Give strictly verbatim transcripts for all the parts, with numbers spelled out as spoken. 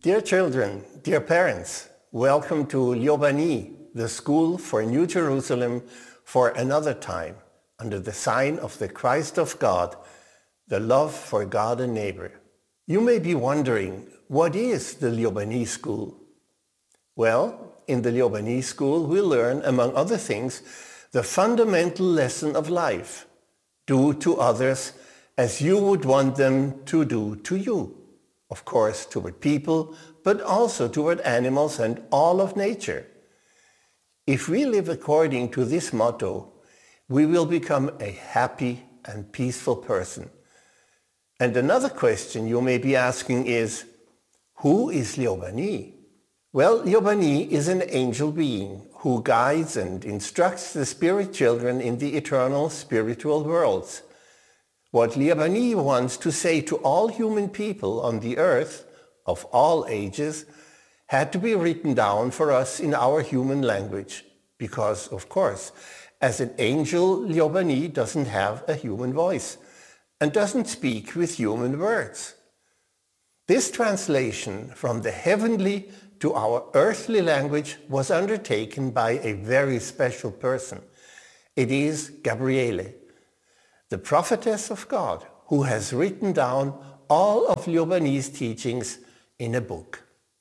Dear children, dear parents, welcome to Liobani, the School for New Jerusalem for another time, under the sign of the Christ of God, the love for God and neighbor. You may be wondering, what is the Liobani School? Well, in the Liobani School we learn, among other things, the fundamental lesson of life. Do to others as you would want them to do to you. Of course, toward people, but also toward animals and all of nature. If we live according to this motto, we will become a happy and peaceful person. And another question you may be asking is, who is Liobani? Well, Liobani is an angel being who guides and instructs the spirit children in the eternal spiritual worlds. What Liobani wants to say to all human people on the earth, of all ages, had to be written down for us in our human language. Because, of course, as an angel, Liobani doesn't have a human voice and doesn't speak with human words. This translation from the heavenly to our earthly language was undertaken by a very special person. It is Gabriele, the prophetess of God, who has written down all of Liobani's teachings in a book.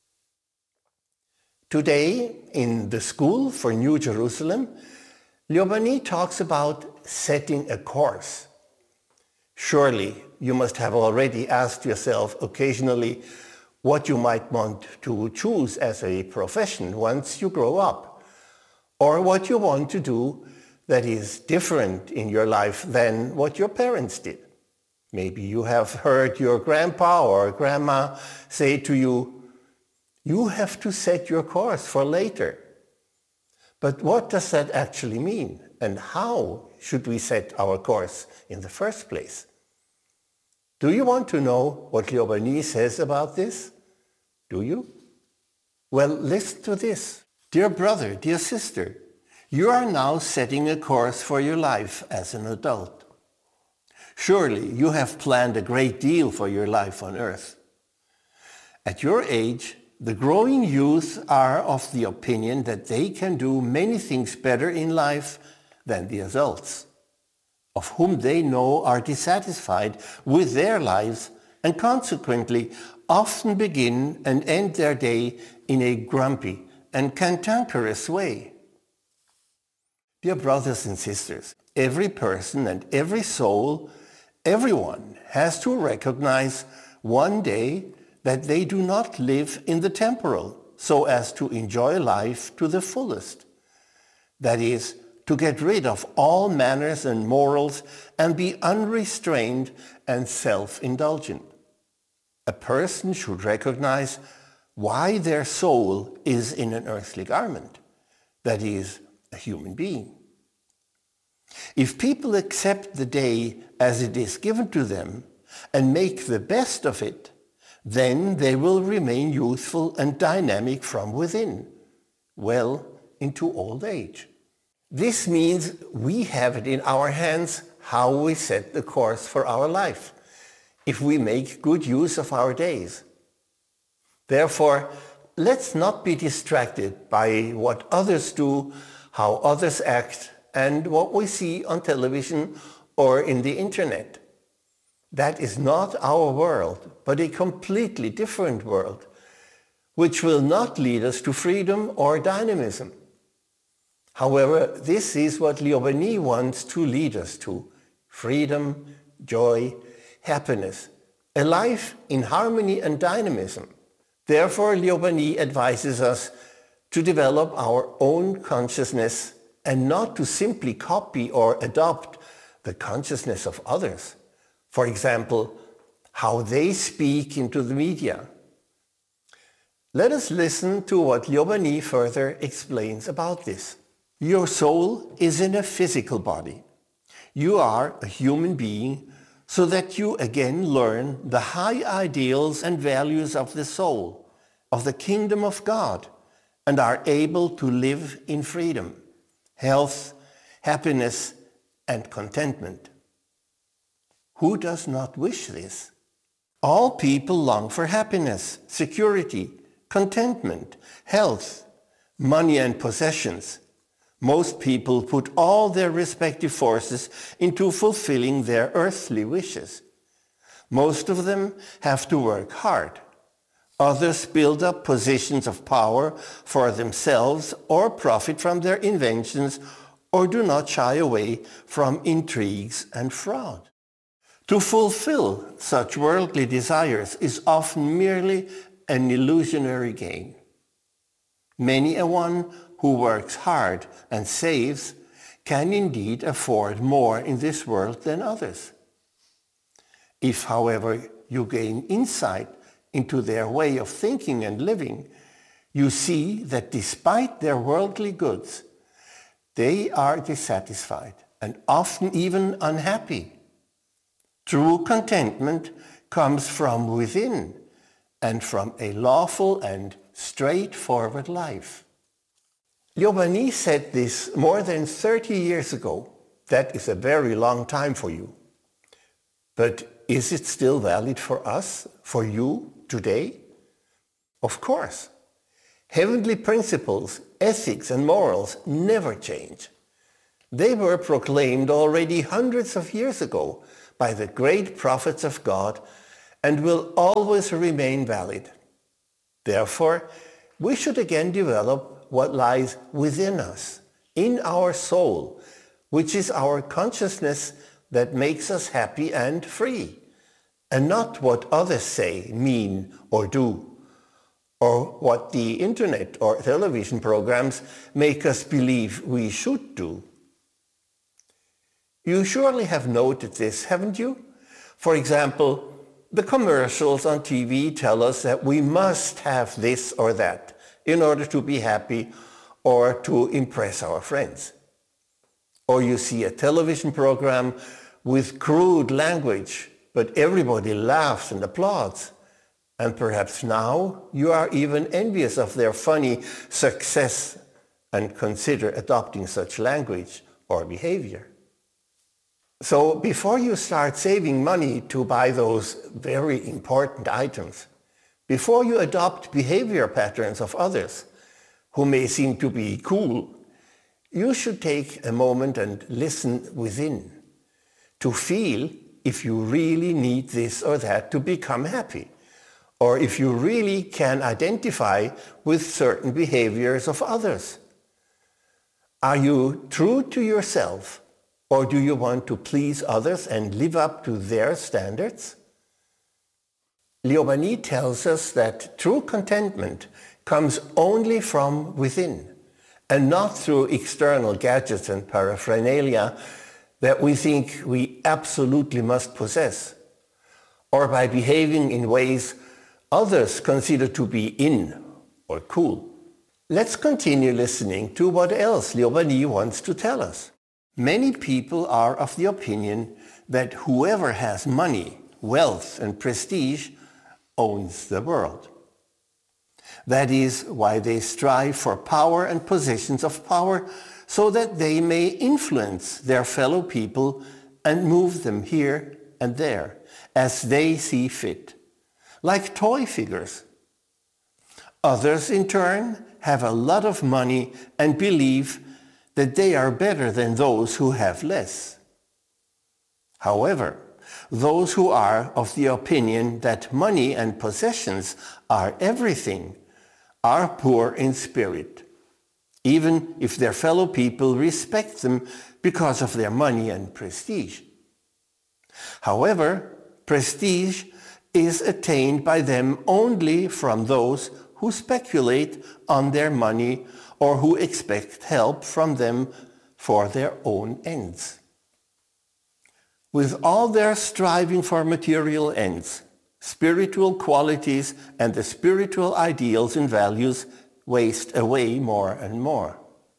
Today, in the School for New Jerusalem, Liobani talks about setting a course. Surely you must have already asked yourself occasionally what you might want to choose as a profession once you grow up, or what you want to do that is different in your life than what your parents did. Maybe you have heard your grandpa or grandma say to you, you have to set your course for later. But what does that actually mean? And how should we set our course in the first place? Do you want to know what Liobani says about this? Do you? Well, listen to this. Dear brother, dear sister, you are now setting a course for your life as an adult. Surely you have planned a great deal for your life on earth. At your age, the growing youth are of the opinion that they can do many things better in life than the adults, of whom they know are dissatisfied with their lives and consequently often begin and end their day in a grumpy and cantankerous way. Dear brothers and sisters, every person and every soul, everyone has to recognize one day that they do not live in the temporal so as to enjoy life to the fullest. That is, to get rid of all manners and morals and be unrestrained and self-indulgent. A person should recognize why their soul is in an earthly garment, that is, a human being. If people accept the day as it is given to them and make the best of it, then they will remain youthful and dynamic from within, well into old age. This means we have it in our hands how we set the course for our life, if we make good use of our days. Therefore, let's not be distracted by what others do, how others act, and what we see on television or in the internet. That is not our world, but a completely different world, which will not lead us to freedom or dynamism. However, this is what Liobani wants to lead us to: freedom, joy, happiness, a life in harmony and dynamism. Therefore, Liobani advises us to develop our own consciousness and not to simply copy or adopt the consciousness of others. For example, how they speak into the media. Let us listen to what Liobani further explains about this. Your soul is in a physical body. You are a human being so that you again learn the high ideals and values of the soul, of the kingdom of God, and are able to live in freedom, health, happiness, and contentment. Who does not wish this? All people long for happiness, security, contentment, health, money and possessions. Most people put all their respective forces into fulfilling their earthly wishes. Most of them have to work hard. Others build up positions of power for themselves or profit from their inventions or do not shy away from intrigues and fraud. To fulfill such worldly desires is often merely an illusionary gain. Many a one who works hard and saves can indeed afford more in this world than others. If, however, you gain insight into their way of thinking and living, you see that despite their worldly goods, they are dissatisfied and often even unhappy. True contentment comes from within and from a lawful and straightforward life. Liobani said this more than thirty years ago. That is a very long time for you. But is it still valid for us, for you, today? Of course. Heavenly principles, ethics and morals never change. They were proclaimed already hundreds of years ago by the great prophets of God and will always remain valid. Therefore, we should again develop what lies within us, in our soul, which is our consciousness that makes us happy and free, and not what others say, mean, or do, or what the internet or television programs make us believe we should do. You surely have noted this, haven't you? For example, the commercials on T V tell us that we must have this or that in order to be happy or to impress our friends. Or you see a television program with crude language, but everybody laughs and applauds. And perhaps now you are even envious of their funny success and consider adopting such language or behavior. So before you start saving money to buy those very important items, before you adopt behavior patterns of others who may seem to be cool, you should take a moment and listen within to feel if you really need this or that to become happy, or if you really can identify with certain behaviors of others. Are you true to yourself, or do you want to please others and live up to their standards? Liobani tells us that true contentment comes only from within, and not through external gadgets and paraphernalia that we think we absolutely must possess, or by behaving in ways others consider to be in or cool. Let's continue listening to what else Liobani wants to tell us. Many people are of the opinion that whoever has money, wealth and prestige owns the world. That is why they strive for power and positions of power so that they may influence their fellow people and move them here and there as they see fit, like toy figures. Others, in turn, have a lot of money and believe that they are better than those who have less. However, those who are of the opinion that money and possessions are everything are poor in spirit, even if their fellow people respect them because of their money and prestige. However, prestige is attained by them only from those who speculate on their money or who expect help from them for their own ends. With all their striving for material ends, spiritual qualities and the spiritual ideals and values waste away more and more.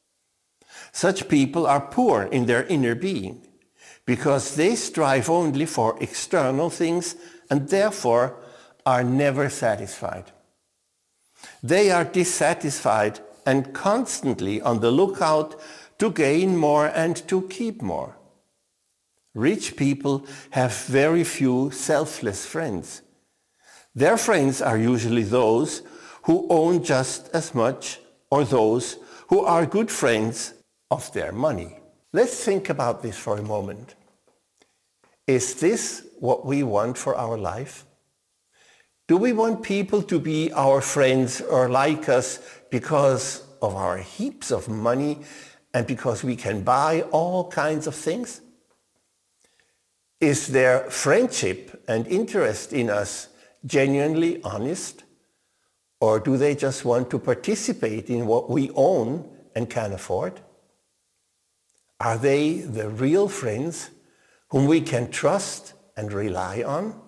Such people are poor in their inner being because they strive only for external things and therefore are never satisfied. They are dissatisfied and constantly on the lookout to gain more and to keep more. Rich people have very few selfless friends, Their friends are usually those who own just as much or those who are good friends of their money. Let's think about this for a moment. Is this what we want for our life? Do we want people to be our friends or like us because of our heaps of money and because we can buy all kinds of things? Is their friendship and interest in us genuinely honest? Or do they just want to participate in what we own and can afford? Are they the real friends whom we can trust and rely on?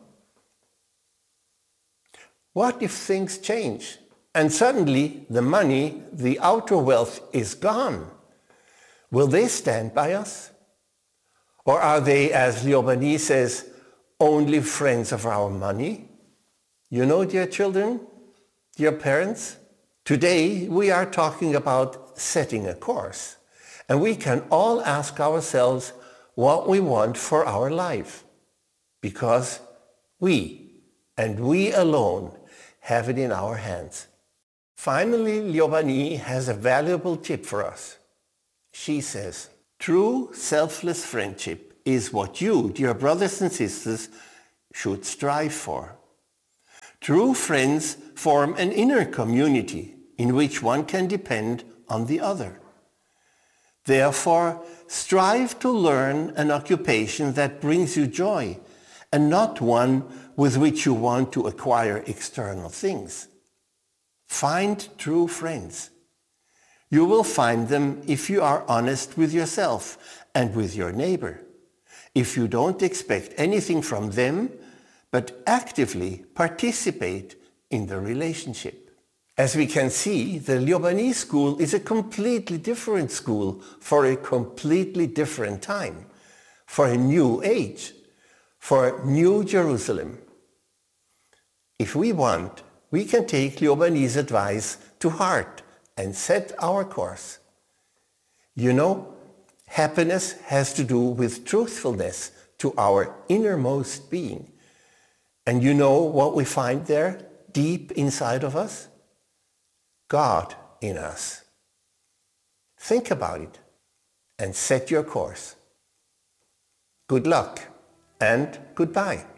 What if things change and suddenly the money, the outer wealth is gone? Will they stand by us? Or are they, as Liobani says, only friends of our money? You know, dear children, dear parents, today we are talking about setting a course. And we can all ask ourselves what we want for our life. Because we, and we alone, have it in our hands. Finally, Liobani has a valuable tip for us. She says, true selfless friendship is what you, dear brothers and sisters, should strive for. True friends form an inner community in which one can depend on the other. Therefore, strive to learn an occupation that brings you joy and not one with which you want to acquire external things. Find true friends. You will find them if you are honest with yourself and with your neighbor, if you don't expect anything from them, but actively participate in the relationship. As we can see, the Liobani school is a completely different school for a completely different time, for a new age, for New Jerusalem. If we want, we can take Liobani's advice to heart and set our course. You know, happiness has to do with truthfulness to our innermost being. And you know what we find there, deep inside of us? God in us. Think about it and set your course. Good luck and goodbye.